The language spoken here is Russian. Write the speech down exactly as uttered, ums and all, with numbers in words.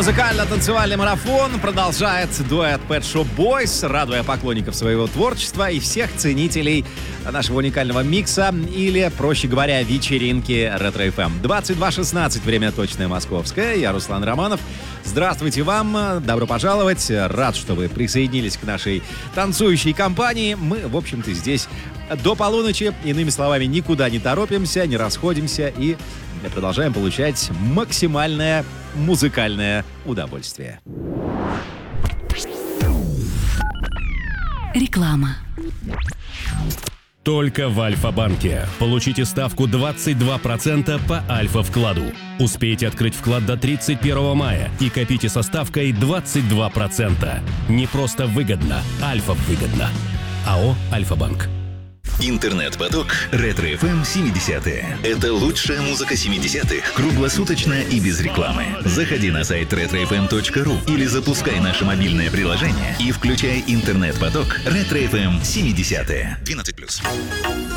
Музыкально-танцевальный марафон продолжает дуэт Pet Shop Boys, радуя поклонников своего творчества и всех ценителей нашего уникального микса, или, проще говоря, вечеринки Ретро эф эм. двадцать два шестнадцать, время точное московское. Я Руслан Романов. Здравствуйте вам, добро пожаловать. Рад, что вы присоединились к нашей танцующей компании. Мы, в общем-то, здесь до полуночи. Иными словами, никуда не торопимся, не расходимся и продолжаем получать максимальное музыкальное удовольствие. Реклама. Только в Альфа-банке. Получите ставку двадцать два процента по Альфа-вкладу. Успейте открыть вклад до тридцать первого мая и копите со ставкой двадцать два процента. Не просто выгодно, Альфа-выгодно. АО «Альфа-банк». Интернет-поток Ретро эф эм семидесятые. Это лучшая музыка семидесятых, круглосуточно и без рекламы. Заходи на сайт ретро эф эм точка ру или запускай наше мобильное приложение и включай интернет-поток Ретро эф эм семидесятые. двенадцать плюс.